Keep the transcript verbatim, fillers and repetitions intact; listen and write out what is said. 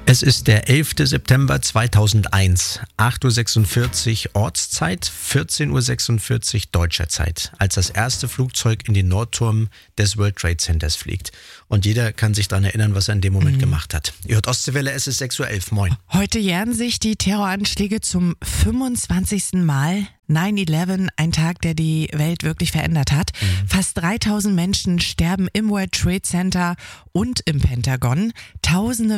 Es ist der elfter September zweitausendeins, acht Uhr sechsundvierzig Ortszeit, vierzehn Uhr sechsundvierzig deutscher Zeit, als das erste Flugzeug in den Nordturm des World Trade Centers fliegt. Und jeder kann sich daran erinnern, was er in dem Moment mhm. gemacht hat. Ihr hört Ostseewelle, es ist sechs Uhr elf. Moin. Heute jähren sich die Terroranschläge zum fünfundzwanzigsten Mal. neun elf, ein Tag, der die Welt wirklich verändert hat. Mhm. Fast dreitausend Menschen sterben im World Trade Center und im Pentagon. Tausende